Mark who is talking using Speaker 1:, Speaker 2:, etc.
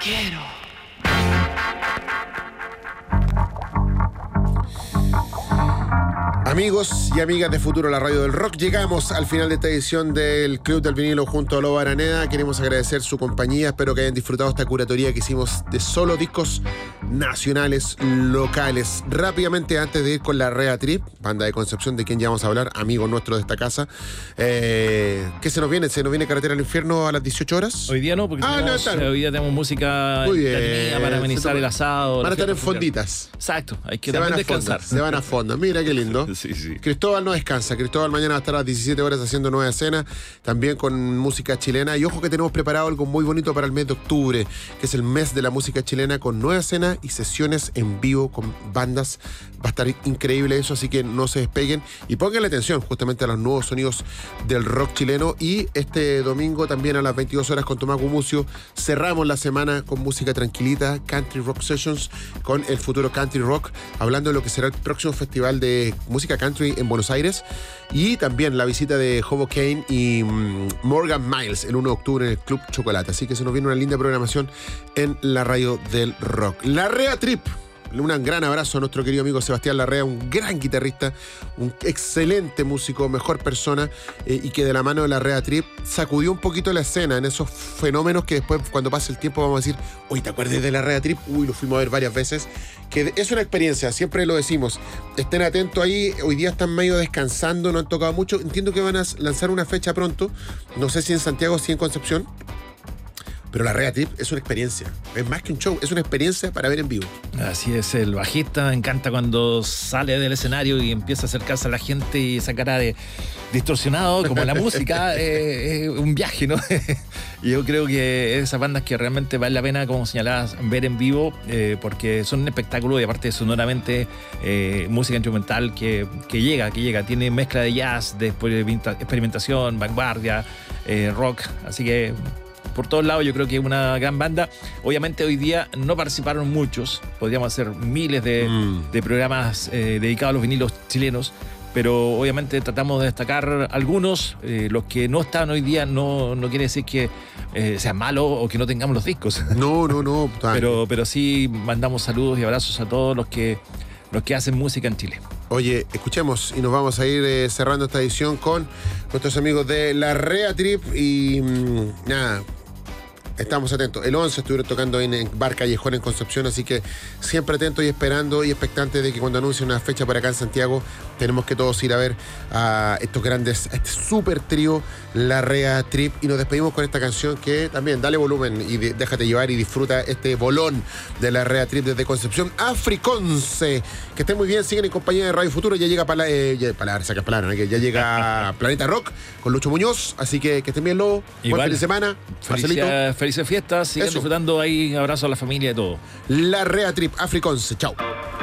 Speaker 1: quiero.
Speaker 2: Amigos y amigas de Futuro, la radio del rock, llegamos al final de esta edición del Club del Vinilo junto a Lobo Araneda. Queremos agradecer su compañía, espero que hayan disfrutado esta curatoría que hicimos de solo discos nacionales, locales. Rápidamente, antes de ir con la Rea Trip, banda de Concepción, de quien ya vamos a hablar, amigo nuestro de esta casa, ¿qué se nos viene? ¿Se nos viene Carretera al Infierno a las 18 horas?
Speaker 3: Hoy día no, porque hoy día tenemos música para amenizar el asado.
Speaker 2: Van a estar en fonditas.
Speaker 3: Exacto, hay que también descansar.
Speaker 2: Se van a fondo, mira qué lindo.
Speaker 3: Sí, sí.
Speaker 2: Cristóbal no descansa. Cristóbal mañana va a estar a las 17 horas haciendo Nueva Escena, también con música chilena. Y ojo que tenemos preparado algo muy bonito para el mes de octubre, que es el mes de la música chilena, con Nueva Escena y sesiones en vivo con bandas. Va a estar increíble eso, así que no se despeguen y pónganle atención justamente a los nuevos sonidos del rock chileno. Y este domingo también a las 22 horas con Tomás Gumucio cerramos la semana con música tranquilita, Country Rock Sessions, con el Futuro Country Rock, hablando de lo que será el próximo festival de música country en Buenos Aires, y también la visita de Hobo Kane y Morgan Miles el 1 de octubre en el Club Chocolate. Así que se nos viene una linda programación en la radio del rock. La Rea Trip. Un gran abrazo a nuestro querido amigo Sebastián Larrea, un gran guitarrista, un excelente músico, mejor persona, y que de la mano de la Rea Trip sacudió un poquito la escena en esos fenómenos que después, cuando pase el tiempo, vamos a decir: uy, ¿te acuerdas de la Rea Trip? Uy, lo fuimos a ver varias veces. Que es una experiencia, siempre lo decimos. Estén atentos ahí, hoy día están medio descansando, no han tocado mucho. Entiendo que van a lanzar una fecha pronto, no sé si en Santiago o si en Concepción. Pero la Rea Trip es una experiencia, es más que un show, es una experiencia para ver en vivo.
Speaker 3: Así es, el bajista me encanta cuando sale del escenario y empieza a acercarse a la gente y esa cara de distorsionado, como la música, es un viaje, ¿no? Y yo creo que esas bandas que realmente vale la pena, como señalabas, ver en vivo, porque son un espectáculo y aparte sonoramente música instrumental que llega, tiene mezcla de jazz, de experimentación, vanguardia, rock, así que por todos lados yo creo que es una gran banda. Obviamente hoy día no participaron muchos, podríamos hacer miles de programas dedicados a los vinilos chilenos, pero obviamente tratamos de destacar algunos. Los que no están hoy día no quiere decir que sean malos o que no tengamos los discos.
Speaker 2: No.
Speaker 3: pero sí mandamos saludos y abrazos a todos los que hacen música en Chile.
Speaker 2: Oye, escuchemos y nos vamos a ir cerrando esta edición con nuestros amigos de la Rea Trip y nada. Estamos atentos. El 11 estuvieron tocando en Bar Callejón en Concepción, así que siempre atentos y esperando y expectantes de que cuando anuncie una fecha para acá en Santiago, tenemos que todos ir a ver a estos grandes, a este super trío, la Rea Trip. Y nos despedimos con esta canción que también, dale volumen y déjate llevar y disfruta este bolón de la Rea Trip desde Concepción, Africonce. Que estén muy bien, siguen en compañía de Radio Futuro. Ya llega que ya llega Planeta Rock con Lucho Muñoz, así que estén bien, Lobo. Buen fin de semana. Marcelito.
Speaker 3: Felices fiestas, sigan disfrutando ahí, abrazo a la familia y todo.
Speaker 2: La Rea Trip, Africonce, chao.